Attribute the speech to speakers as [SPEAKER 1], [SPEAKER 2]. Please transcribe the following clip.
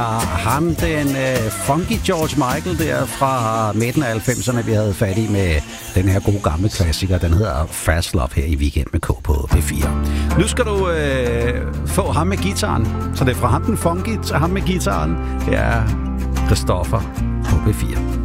[SPEAKER 1] Ham, den funky George Michael der fra midten af 90'erne, vi havde fat i med den her gode gamle klassiker. Den hedder Fast Love her i Weekend med K på P4. Nu skal du få ham med gitaren. Så det er fra ham den funky til ham med gitaren. Det er Christoffer på P4.